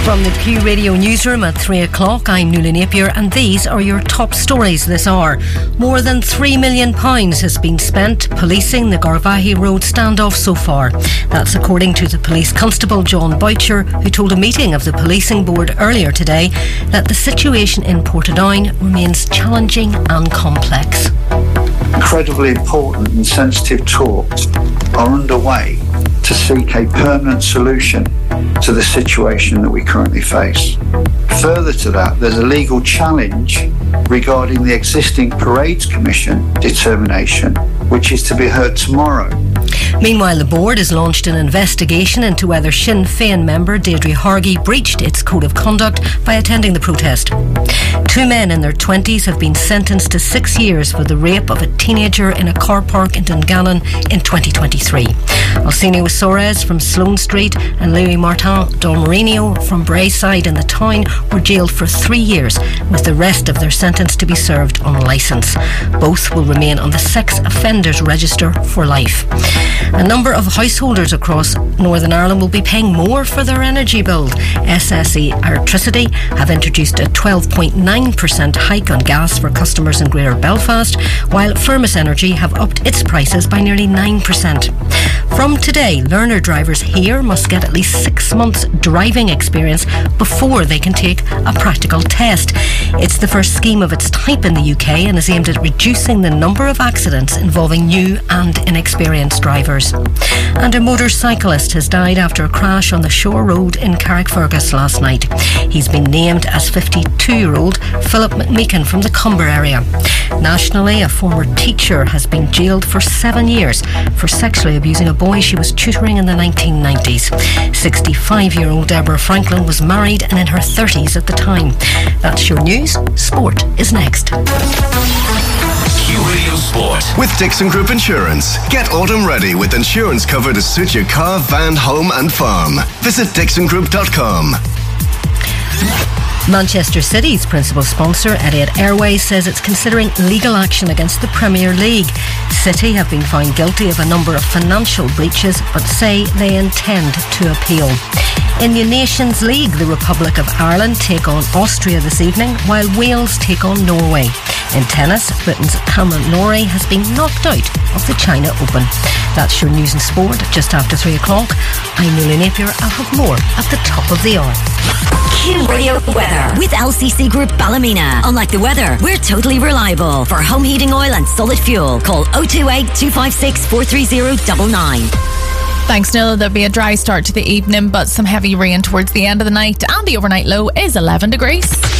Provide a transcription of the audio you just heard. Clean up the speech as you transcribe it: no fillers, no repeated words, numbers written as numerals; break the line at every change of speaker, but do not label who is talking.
From the Q Radio newsroom at 3 o'clock, I'm Nuala Napier, and these are your top stories this hour. More than £3 million has been spent policing the Garvaghey Road standoff so far. That's according to the police constable John Boucher, who told a meeting of the policing board earlier today that the situation in Portadown remains challenging and complex.
Incredibly important and sensitive talks are underway to seek a permanent solution to the situation that we currently face. Further to that, there's a legal challenge regarding the existing Parades Commission determination, which is to be heard tomorrow.
Meanwhile, the board has launched an investigation into whether Sinn Féin member Deirdre Hargey breached its code of conduct by attending the protest. 2 men in their 20s have been sentenced to 6 years for the rape of a teenager in a car park in Dungannon in 2023. Arsenio Soares from Sloane Street and Louis Martin Dolmarino from Brayside in the town were jailed for 3 years, with the rest of their sentence to be served on licence. Both will remain on the sex offenders register for life. A number of householders across Northern Ireland will be paying more for their energy bill. SSE Electricity have introduced a 12.9% hike on gas for customers in Greater Belfast, while Firmus Energy have upped its prices by nearly 9%. From today, learner drivers here must get at least 6 months driving experience before they can take a practical test. It's the first scheme of its type in the UK and is aimed at reducing the number of accidents involving new and inexperienced drivers. And a motorcyclist has died after a crash on the Shore Road in Carrickfergus last night. He's been named as 52-year-old Philip McMeekin from the Comber area. Nationally, a former teacher has been jailed for 7 years for sexually abusing a boy she was tutoring in the 1990s. 65-year-old Deborah Franklin was married and in her 30s at the time. That's your news. Sport is next.
Q Radio Sport with Dixon Group Insurance. Get autumn ready with insurance cover to suit your car, van, home and farm. Visit dixongroup.com.
Manchester City's principal sponsor, Etihad Airways, says it's considering legal action against the Premier League. City have been found guilty of a number of financial breaches, but say they intend to appeal. In the Nations League, the Republic of Ireland take on Austria this evening, while Wales take on Norway. In tennis, Britain's Cameron Norrie has been knocked out of the China Open. That's your news and sport just after 3 o'clock. I'm Nuala Napier. I'll have more at the top of the hour.
Q Radio weather with LCC Group Ballymena. Unlike the weather, we're totally reliable. For home heating oil and solid fuel, call 028 256 43099.
Thanks, Nuala. There'll be a dry start to the evening, but some heavy rain towards the end of the night, and the overnight low is 11 degrees.